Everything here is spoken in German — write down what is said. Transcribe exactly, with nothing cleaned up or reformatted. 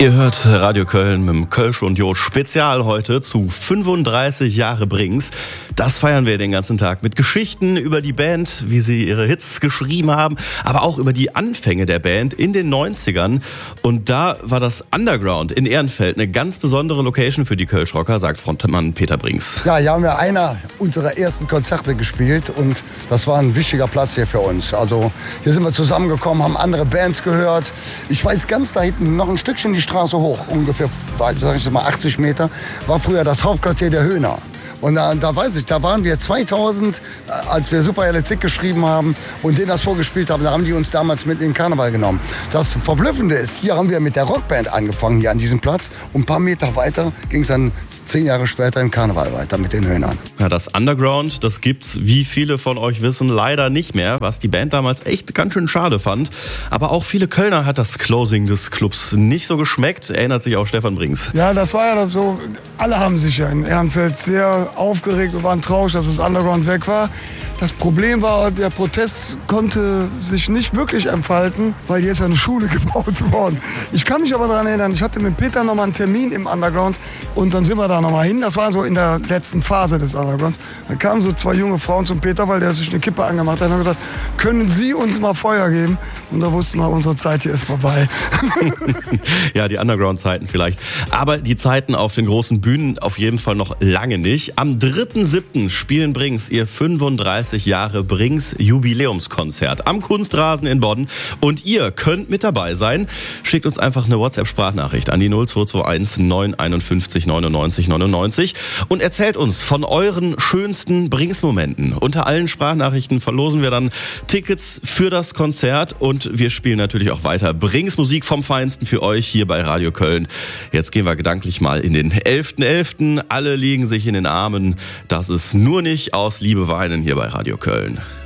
Ihr hört Radio Köln mit dem Kölsch und Jod Spezial heute zu fünfunddreißig Jahre Brings. Das feiern wir den ganzen Tag mit Geschichten über die Band, wie sie ihre Hits geschrieben haben, aber auch über die Anfänge der Band in den neunzigern. Und da war das Underground in Ehrenfeld eine ganz besondere Location für die Kölsch-Rocker, sagt Frontmann Peter Brings. Ja, hier haben wir einer unserer ersten Konzerte gespielt und das war ein wichtiger Platz hier für uns. Also hier sind wir zusammengekommen, haben andere Bands gehört. Ich weiß ganz da hinten, noch ein Stückchen die Straße hoch, ungefähr, sag ich mal, achtzig Meter, war früher das Hauptquartier der Höhner. Und da, da weiß ich, da waren wir zweitausend, als wir Super L Z geschrieben haben und denen das vorgespielt haben, da haben die uns damals mit in den Karneval genommen. Das Verblüffende ist, hier haben wir mit der Rockband angefangen, hier an diesem Platz. Und ein paar Meter weiter ging es dann zehn Jahre später im Karneval weiter mit den Höhnern. Ja, das Underground, das gibt's, wie viele von euch wissen, leider nicht mehr, was die Band damals echt ganz schön schade fand. Aber auch viele Kölner hat das Closing des Clubs nicht so geschmeckt, erinnert sich auch Stefan Brings. Ja, das war ja so, alle haben sich ja in Ehrenfeld sehr aufgeregt, wir waren traurig, dass das Underground weg war. Das Problem war, der Protest konnte sich nicht wirklich entfalten, weil hier ist ja eine Schule gebaut worden. Ich kann mich aber daran erinnern, ich hatte mit Peter noch mal einen Termin im Underground und dann sind wir da noch mal hin. Das war so in der letzten Phase des Undergrounds. Da kamen so zwei junge Frauen zum Peter, weil der sich eine Kippe angemacht hat und haben gesagt, können Sie uns mal Feuer geben? Und da wussten wir, unsere Zeit hier ist vorbei. Ja, die Underground-Zeiten vielleicht. Aber die Zeiten auf den großen Bühnen auf jeden Fall noch lange nicht. Am dritten siebten spielen Brings ihr fünfunddreißig Jahre Brings Jubiläumskonzert am Kunstrasen in Bonn. Und ihr könnt mit dabei sein. Schickt uns einfach eine WhatsApp-Sprachnachricht an die null zwei zwei eins neun fünf eins neunundneunzig neunundneunzig und erzählt uns von euren schönsten Brings-Momenten. Unter allen Sprachnachrichten verlosen wir dann Tickets für das Konzert und wir spielen natürlich auch weiter Brings Musik vom Feinsten für euch hier bei Radio Köln. Jetzt gehen wir gedanklich mal in den elften elften Alle liegen sich in den Armen. Das ist nur nicht aus Liebe weinen hier bei Radio Köln.